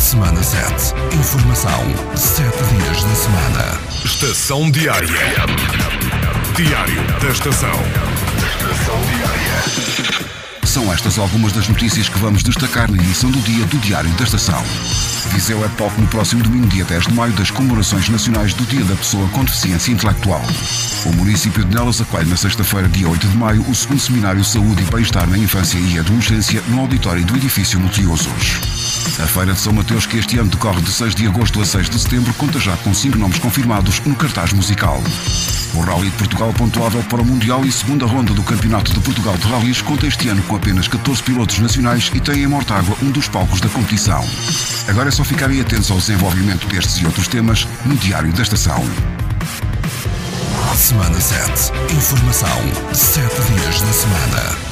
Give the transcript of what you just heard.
Semana 7. Informação 7 dias da semana. Estação Diária. Diário da Estação. Estação Diária. São estas algumas das notícias que vamos destacar na edição do dia do Diário da Estação. Viseu é palco no próximo domingo, dia 10 de maio, das comemorações nacionais do Dia da Pessoa com Deficiência Intelectual. O município de Nelas acolhe na sexta-feira, dia 8 de maio, o segundo Seminário Saúde e Bem-Estar na Infância e Adolescência no auditório do edifício Multiusos. A Feira de São Mateus, que este ano decorre de 6 de agosto a 6 de setembro, conta já com 5 nomes confirmados no cartaz musical. O Rally de Portugal, pontuável para o Mundial e segunda ronda do Campeonato de Portugal de Rallys, conta este ano com apenas 14 pilotos nacionais e tem em Mortágua um dos palcos da competição. Agora é só ficarem atentos ao desenvolvimento destes e outros temas no Diário da Estação. Semana 7. Informação 7 dias da semana.